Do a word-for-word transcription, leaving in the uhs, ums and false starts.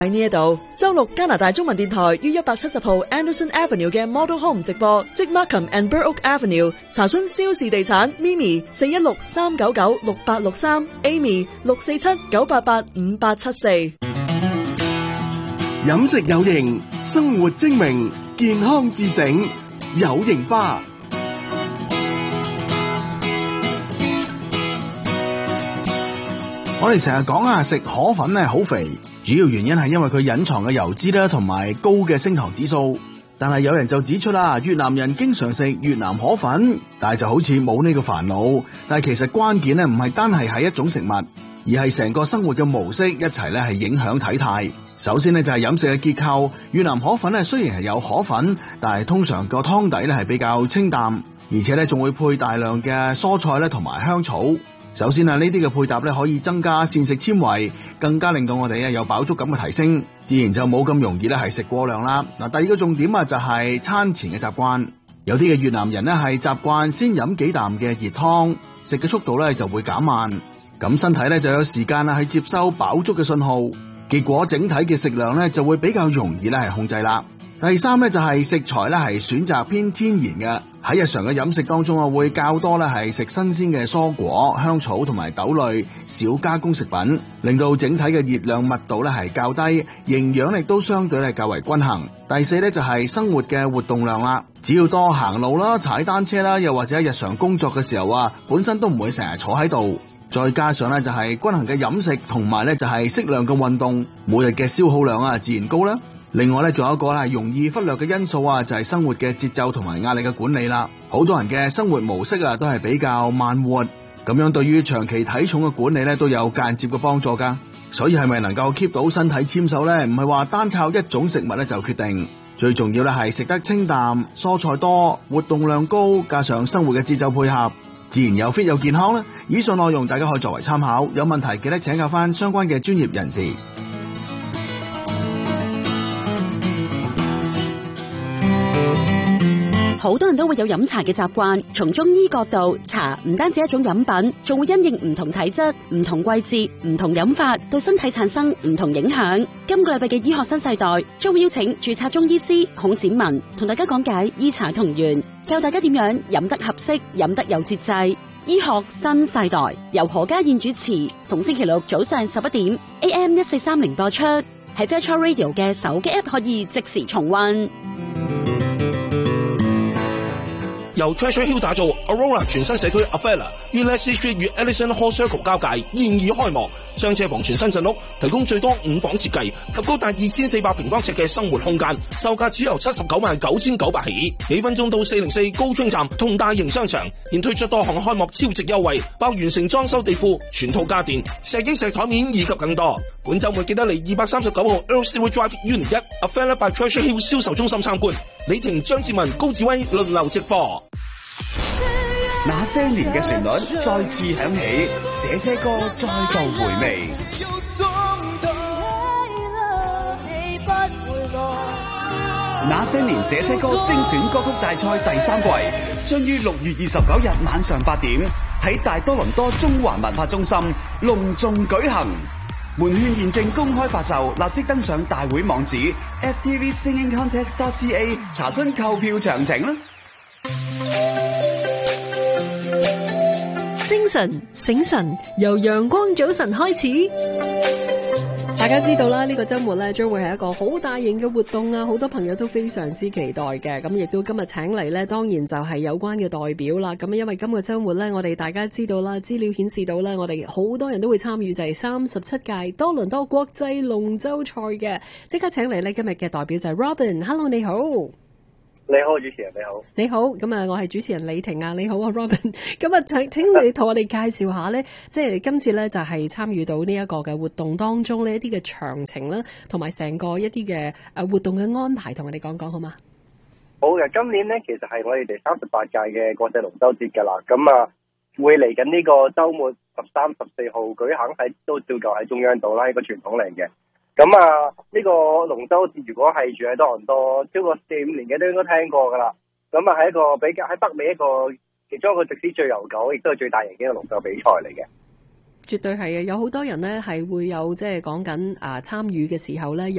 喺呢一度，周六加拿大中文電台於一百七十號 Anderson Avenue 嘅 Model Home 直播，即 Markham and Burrock Avenue。查詢蕭氏地產 Mimi 四一六三九九六八六三 ，Amy 六四七九八八五八七四。 飲食有型，生活精明，健康自醒，有型吧。 我哋成日講啊，食河粉咧好肥，主要原因係因為佢隱藏嘅油脂啦，同埋高嘅升糖指數。但係有人就指出啦，越南人經常食越南河粉，但係就好似冇呢個煩惱。但係其實關鍵咧唔係單係係一種食物，而係成個生活嘅模式一齊咧係影響體態。首先咧就係飲食嘅結構，越南河粉咧雖然係有河粉，但係通常個湯底咧係比較清淡，而且咧仲會配大量嘅蔬菜咧同埋香草。首先啊，呢啲嘅配搭咧可以增加膳食纖維，更加令到我哋咧有飽足感嘅提升，自然就冇咁容易咧係食過量啦。嗱，第二個重點啊就係餐前嘅習慣，有啲嘅越南人咧係習慣先飲幾啖嘅熱湯，食嘅速度咧就會減慢，咁身體咧就有時間啦去接收飽足嘅信號，結果整體嘅食量咧就會比較容易咧係控制啦。第三咧就係食材咧係選擇偏天然嘅，喺日常嘅飲食當中啊會較多咧係食新鮮嘅蔬果、香草同埋豆類，少加工食品，令到整體嘅熱量密度咧係較低，營養力都相對係較為均衡。第四咧就係生活嘅活動量啦，只要多行路啦、踩單車啦，又或者日常工作嘅時候啊，本身都唔會成日坐喺度。再加上咧就係均衡嘅飲食，同埋咧就係適量嘅運動，每日嘅消耗量啊自然高啦。另外咧，仲有一個係容易忽略嘅因素啊，就係生活嘅節奏同埋壓力嘅管理啦。好多人嘅生活模式啊，都係比較慢活，咁樣對於長期體重嘅管理咧，都有間接嘅幫助噶。所以係咪能夠 keep 到身體纖瘦咧？唔係話單靠一種食物咧就決定，最重要咧係食得清淡、蔬菜多、活動量高，加上生活嘅節奏配合，自然有 fit 有健康啦。以上內容大家可以作為參考，有問題記得請教翻相關嘅專業人士。 好多人都會有飲茶嘅習慣，從中醫角度，茶唔單止一種飲品，仲會因應唔同體質、唔同季節、唔同飲法，對身體產生唔同影響。今個禮拜嘅醫學新世代將會邀請註冊中醫師孔展文同大家講解醫茶同源，教大家點樣飲得合適、飲得有節制。醫學新世代由何家燕主持，逢星期六早上十一點 A M 一四三零播出，喺 Virtual Radio 嘅手機 App 可以即時重溫。 由 Treasure Hill 打造 Aurora 全新社區 Avella 於 Leslie Street 與 Ellison Hall Circle 交界現已開幕，雙車房全新鎮屋，提供最多五房設計及高達二千四百平方尺嘅生活空間，售價只由七十九萬九千九百起，幾分鐘到四零四高中站同大型商場，現推出多項開幕超值優惠，包完成裝修地庫、全套家電、石英石台面以及更多。本週末記得嚟二百三十九號 Earl Stewart Drive Unit 一 Avella by Treasure Hill 銷售中心參觀。李婷、張志文、高志威輪流直播。 那些年嘅旋律再次響起，這些歌再度回味。那些年這些歌精選歌曲大賽第三季將於六月二十九日晚上八點喺大多倫多中環文化中心隆重舉行。門券現正公開發售，立即登上大會網址 f t v singing contest dot c a 查詢購票詳情啦。 精神醒神，由陽光早晨開始。大家知道啦，呢個周末咧將會係一個好大型嘅活動啊，好多朋友都非常之期待嘅。咁亦都今日請嚟咧，當然就係有關嘅代表啦。咁因為今個周末咧，我哋大家知道啦，資料顯示到咧，我哋好多人都會參與就係三十七屆多倫多國際龍舟賽嘅。即刻請嚟咧，今日嘅代表就係 Robin。Hello， 你好。 你好，主持人你好。 你好，咁啊，我係主持人李婷啊，你好啊 Robin。咁啊，請請你同我哋介紹下咧，即係今次咧就係參與到呢一個嘅活動當中呢一啲嘅詳情啦，同埋成個一啲嘅誒活動嘅安排，同我哋講講好嗎？ 好嘅，今年咧其實係我哋第三十八屆嘅國際龍舟節噶啦，咁啊會嚟緊呢個周末十三、十四號舉行，喺都照舊喺中央島啦，一個傳統嚟嘅。咁啊，呢個龍舟節如果係住喺多倫多超過四五年嘅都應該聽過噶啦。咁啊係一個比較喺北美一個其中一個歷史最悠久，亦都係最大型嘅一個龍舟比賽嚟嘅。 絕對係啊！有好多人呢係會有即係講緊啊參與嘅時候呢。